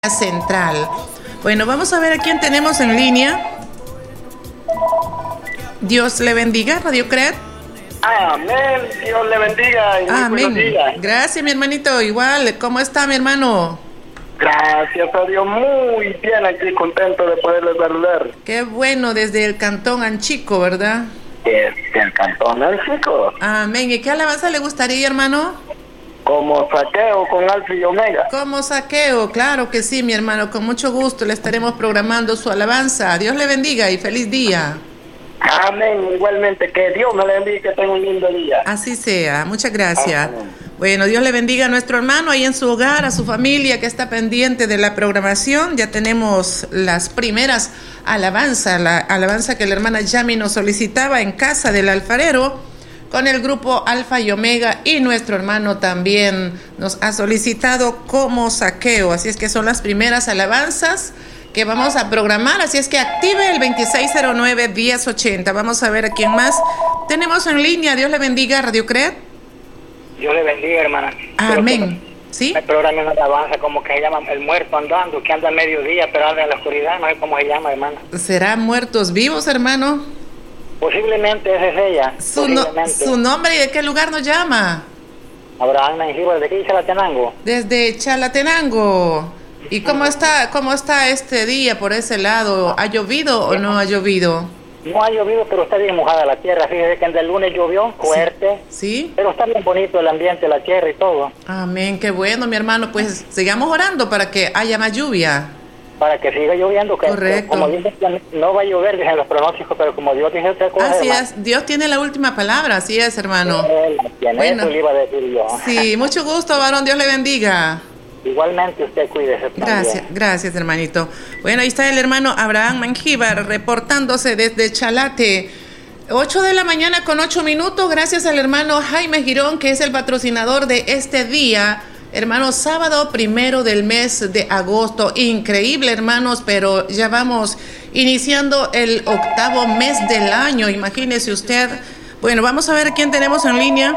Central. Bueno, vamos a ver a quién tenemos en línea. Dios le bendiga, Radio Cred. Amén, Dios le bendiga. Y amén. Gracias, mi hermanito. Igual, ¿cómo está, mi hermano? Gracias a Dios, muy bien aquí, contento de poderles saludar. Qué bueno, desde el Cantón Anchico, ¿verdad? Desde el Cantón Anchico. Amén. ¿Y qué alabanza le gustaría, hermano? Como Saqueo con Alfa y Omega. Como Saqueo, claro que sí, mi hermano. Con mucho gusto le estaremos programando su alabanza. Dios le bendiga y feliz día. Amén, igualmente, que Dios me le bendiga y que tenga un lindo día. Así sea, muchas gracias. Amén. Bueno, Dios le bendiga a nuestro hermano ahí en su hogar, a su familia que está pendiente de la programación. Ya tenemos las primeras alabanzas, la alabanza que la hermana Yami nos solicitaba en casa del alfarero, con el grupo Alfa y Omega, y nuestro hermano también nos ha solicitado como Saqueo. Así es que son las primeras alabanzas que vamos a programar, así es que active el 2609-1080. Vamos a ver a quién más tenemos en línea. Dios le bendiga, Radio Cred. Dios le bendiga, hermana. Amén. ¿Sí? El programa una alabanza como que se llama El Muerto Andando, que anda a mediodía, pero anda en la oscuridad, no sé cómo se llama, hermana. ¿Será Muertos Vivos, hermano? Posiblemente esa es ella. Su nombre y de qué lugar nos llama. Abraham Menjiva, ¿de qué dice Chalatenango? Desde Chalatenango. ¿Y cómo está este día por ese lado? ¿Ha llovido o no ha llovido? No ha llovido, pero está bien mojada la tierra. Fíjese que el lunes llovió fuerte. ¿Sí? Pero está bien bonito el ambiente, la tierra y todo. Amén, qué bueno, mi hermano. Pues sigamos orando para que haya más lluvia. Para que siga lloviendo, que como dicen, no va a llover, dicen los pronósticos, pero como Dios dice otra cosa. Así es, Dios tiene la última palabra, así es, hermano. Bueno, eso le iba a decir yo. Sí, mucho gusto, varón, Dios le bendiga. Igualmente usted cuídese. Gracias, hermanito. Bueno, ahí está el hermano Abraham Mengíbar reportándose desde Chalate. 8 de la mañana con 8 minutos, gracias al hermano Jaime Girón, que es el patrocinador de este día. Hermanos, sábado 1 del mes de agosto. Increíble, hermanos, pero ya vamos iniciando el 8º mes del año. Imagínese usted. Bueno, vamos a ver quién tenemos en línea.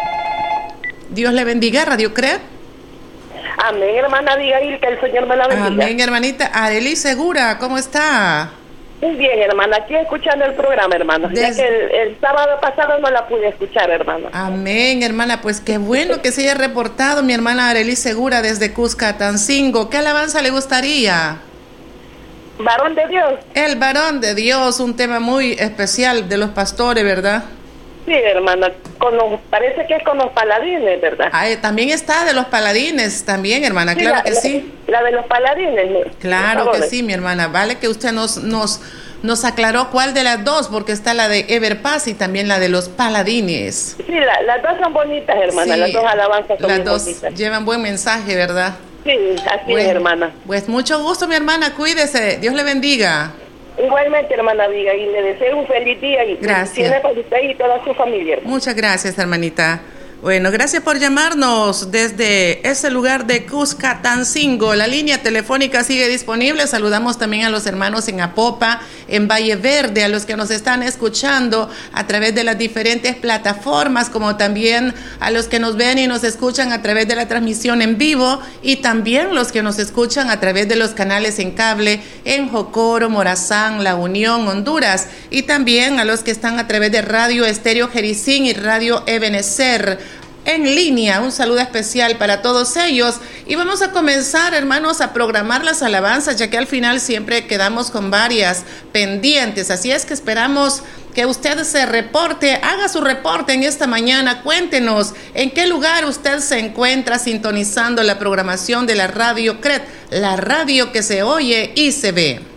Dios le bendiga, Radio Cred. Amén, hermana Abigail, que el Señor me la bendiga. Amén, hermanita. Arely Segura, ¿cómo está? Muy bien, hermana, aquí escuchando el programa, hermano. Ya que el sábado pasado no la pude escuchar, hermano. Amén, hermana, pues qué bueno que se haya reportado mi hermana Arely Segura desde Cuscatancingo. ¿Qué alabanza le gustaría? Varón de Dios. El varón de Dios, un tema muy especial de los pastores, ¿verdad? Sí, hermana, parece que es con los paladines, ¿verdad? También está de los paladines, también, hermana, sí, claro que sí. La de los paladines, ¿no? Claro que sí, mi hermana. Vale que usted nos aclaró cuál de las dos, porque está la de Everpaz y también la de los paladines. Sí, las dos son bonitas, hermana, sí, las dos alabanzas son las dos bonitas. Llevan buen mensaje, ¿verdad? Sí, así es, hermana. Pues mucho gusto, mi hermana, cuídese, Dios le bendiga. Igualmente, hermana Viga, y le deseo un feliz día y gracias para usted y toda su familia. Muchas gracias, hermanita. Bueno, gracias por llamarnos desde ese lugar de Cuscatancingo. La línea telefónica sigue disponible. Saludamos también a los hermanos en Apopa, en Valle Verde, a los que nos están escuchando a través de las diferentes plataformas, como también a los que nos ven y nos escuchan a través de la transmisión en vivo, y también los que nos escuchan a través de los canales en cable en Jocoro, Morazán, La Unión, Honduras, y también a los que están a través de Radio Estéreo Jericín y Radio Ebenecer en línea. Un saludo especial para todos ellos, y vamos a comenzar, hermanos, a programar las alabanzas, ya que al final siempre quedamos con varias pendientes. Así es que esperamos que usted se reporte, haga su reporte en esta mañana. Cuéntenos en qué lugar usted se encuentra sintonizando la programación de la Radio Cred, la radio que se oye y se ve.